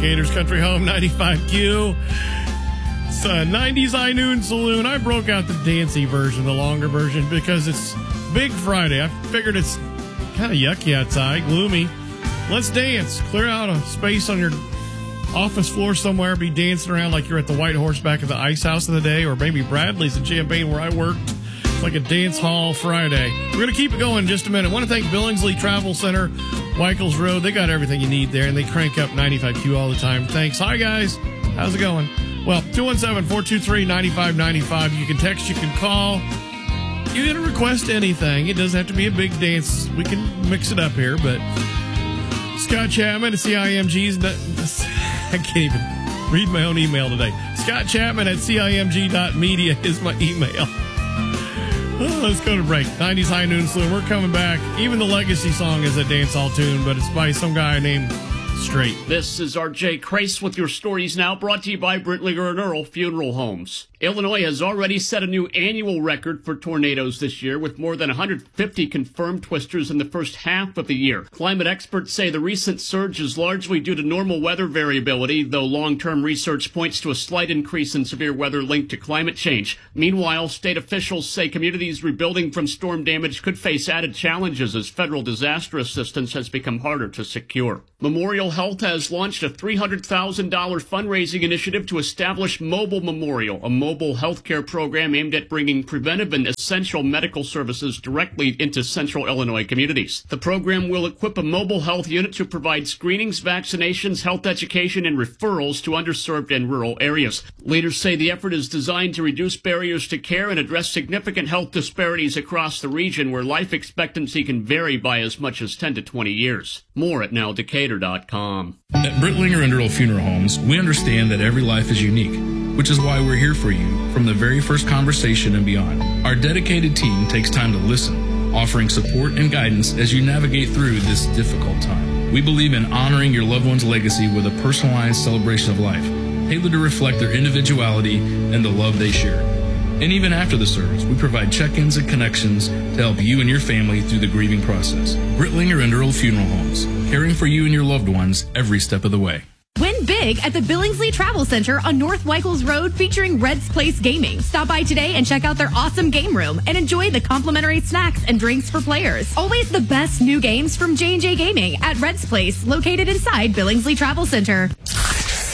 Gators Country Home 95Q. It's 90s High Noon Saloon. I broke out the dancey version, the longer version, because it's Big Friday. I figured it's kind of yucky outside, gloomy. Let's dance. Clear out a space on your office floor somewhere. Be dancing around like you're at the White Horse back at the Ice House of the day, or maybe Bradley's in Champaign where I worked. It's like a dance hall Friday. We're going to keep it going in just a minute. I want to thank Billingsley Travel Center, Weichels Road. They got everything you need there, and they crank up 95Q all the time. Thanks. Hi, guys. How's it going? Well, 217-423-9595. You can text, you can call. You can request anything. It doesn't have to be a big dance. We can mix it up here, but Scott Chapman at CIMG's. I can't even read my own email today. Scott Chapman at CIMG.media is my email. Oh, let's go to break. 90s High Noon Saloon. We're coming back. Even the Legacy song is a dancehall tune, but it's by some guy named Straight. This is R.J. Crace with your stories now, brought to you by Brittlinger and Earl Funeral Homes. Illinois has already set a new annual record for tornadoes this year, with more than 150 confirmed twisters in the first half of the year. Climate experts say the recent surge is largely due to normal weather variability, though long-term research points to a slight increase in severe weather linked to climate change. Meanwhile, state officials say communities rebuilding from storm damage could face added challenges as federal disaster assistance has become harder to secure. Memorial Health has launched a $300,000 fundraising initiative to establish Mobile Memorial, a mobile healthcare program aimed at bringing preventive and essential medical services directly into central Illinois communities. The program will equip a mobile health unit to provide screenings, vaccinations, health education, and referrals to underserved and rural areas. Leaders say the effort is designed to reduce barriers to care and address significant health disparities across the region, where life expectancy can vary by as much as 10 to 20 years. More at nowdecatur.com. At Brittlinger and Earl Funeral Homes, we understand that every life is unique, which is why we're here for you from the very first conversation and beyond. Our dedicated team takes time to listen, offering support and guidance as you navigate through this difficult time. We believe in honoring your loved one's legacy with a personalized celebration of life, tailored to reflect their individuality and the love they share. And even after the service, we provide check-ins and connections to help you and your family through the grieving process. Brittlinger and Earl Funeral Homes, caring for you and your loved ones every step of the way. Win big at the Billingsley Travel Center on North Weichels Road, featuring Red's Place Gaming. Stop by today and check out their awesome game room and enjoy the complimentary snacks and drinks for players. Always the best new games from J&J Gaming at Red's Place, located inside Billingsley Travel Center.